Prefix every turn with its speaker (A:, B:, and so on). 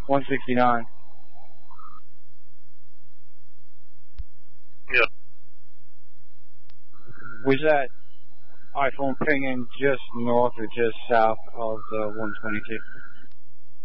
A: 169.
B: Yep.
A: Was that iPhone pinging just north or just south of the 122?